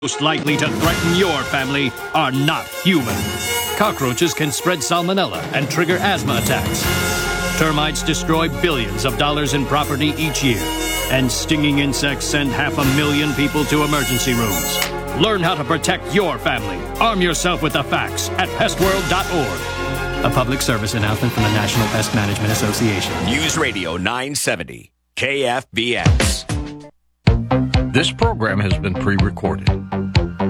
most likely to threaten your family are not human. Cockroaches can spread salmonella and trigger asthma attacks. Termites destroy billions of dollars in property each year. And stinging insects send 500,000 people to emergency rooms. Learn how to protect your family. Arm yourself with the facts at pestworld.org. A public service announcement from the National Pest Management Association. News Radio 970, KFBX. This program has been pre-recorded.